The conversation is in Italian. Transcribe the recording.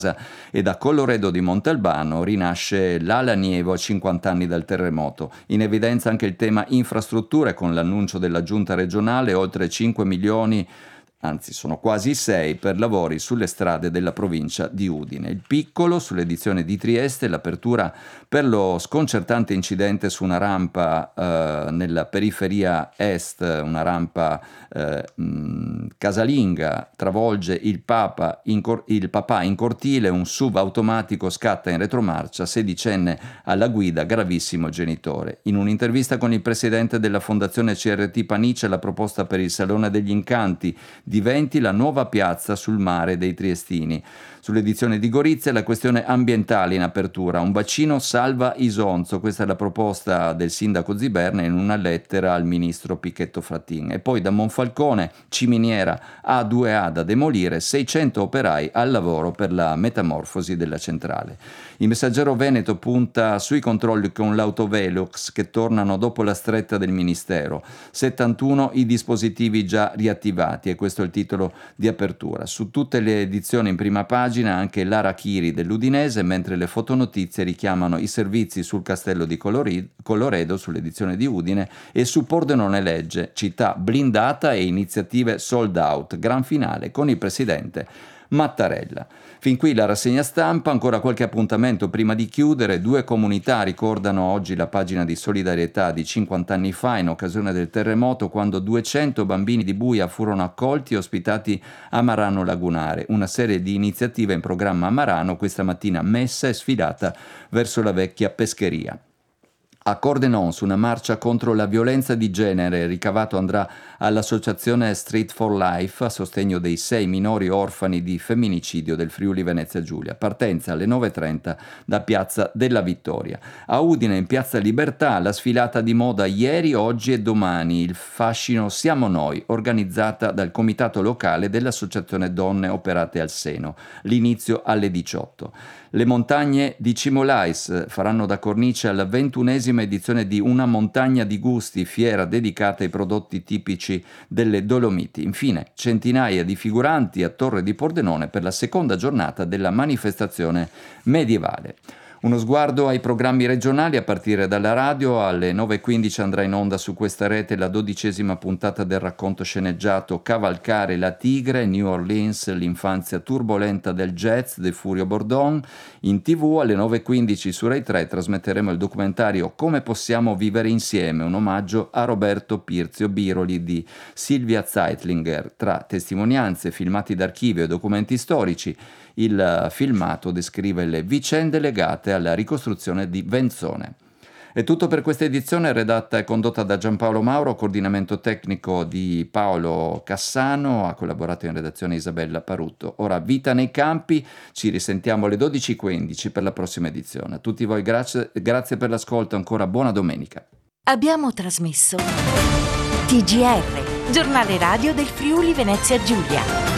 e da Colloredo di Montalbano rinasce l'Ala Nievo a 50 anni dal terremoto. In evidenza anche il tema infrastrutture con l'annuncio della giunta regionale, oltre 5 milioni, anzi sono quasi 6, per lavori sulle strade della provincia di Udine. Il Piccolo, sull'edizione di Trieste, l'apertura per lo sconcertante incidente su una rampa nella periferia est, una rampa casalinga, travolge il papà in cortile, un SUV automatico scatta in retromarcia, 16enne alla guida, gravissimo genitore. In un'intervista con il presidente della Fondazione CRT Panice, la proposta per il Salone degli Incanti diventi la nuova piazza sul mare dei triestini. Sull'edizione di Gorizia la questione ambientale in apertura, un bacino salva Isonzo, questa è la proposta del sindaco Ziberna in una lettera al ministro Pichetto Frattin. E poi da Monfalcone, ciminiera A2A da demolire, 600 operai al lavoro per la metamorfosi della centrale. Il Messaggero Veneto punta sui controlli con l'autovelox che tornano dopo la stretta del Ministero. 71 i dispositivi già riattivati, e questo è il titolo di apertura. Su tutte le edizioni in prima pagina anche l'Arachiri dell'Udinese, mentre le fotonotizie richiamano i servizi sul castello di Colloredo sull'edizione di Udine e su Pordenone Legge, città blindata e iniziative sold out, gran finale con il presidente Mattarella. Fin qui la rassegna stampa, ancora qualche appuntamento prima di chiudere. 2 comunità ricordano oggi la pagina di solidarietà di 50 anni fa in occasione del terremoto, quando 200 bambini di Buia furono accolti e ospitati a Marano Lagunare. Una serie di iniziative in programma a Marano, questa mattina messa e sfilata verso la vecchia pescheria. A Cordenons una marcia contro la violenza di genere, ricavato andrà all'associazione Street for Life a sostegno dei 6 minori orfani di femminicidio del Friuli Venezia Giulia. Partenza alle 9.30 da Piazza della Vittoria. A Udine in Piazza Libertà la sfilata di moda ieri, oggi e domani, il fascino Siamo Noi, organizzata dal comitato locale dell'associazione Donne Operate al Seno. L'inizio alle 18. Le montagne di Cimolais faranno da cornice alla 21esima edizione di Una montagna di gusti, fiera dedicata ai prodotti tipici delle Dolomiti. Infine, centinaia di figuranti a Torre di Pordenone per la seconda giornata della manifestazione medievale. Uno sguardo ai programmi regionali a partire dalla radio. Alle 9.15 andrà in onda su questa rete la 12ª puntata del racconto sceneggiato Cavalcare la tigre, New Orleans, l'infanzia turbolenta del jazz de Furio Bordon. In TV alle 9.15 su Rai 3 trasmetteremo il documentario Come possiamo vivere insieme, un omaggio a Roberto Pirzio Biroli di Silvia Zeitlinger. Tra testimonianze, filmati d'archivio e documenti storici, il filmato descrive le vicende legate alla ricostruzione di Venzone. È tutto per questa edizione, redatta e condotta da Giampaolo Mauro, coordinamento tecnico di Paolo Cassano, ha collaborato in redazione Isabella Parutto. Ora vita nei campi, ci risentiamo alle 12.15 per la prossima edizione. A tutti voi grazie per l'ascolto, ancora buona domenica. Abbiamo trasmesso TGR, giornale radio del Friuli Venezia Giulia.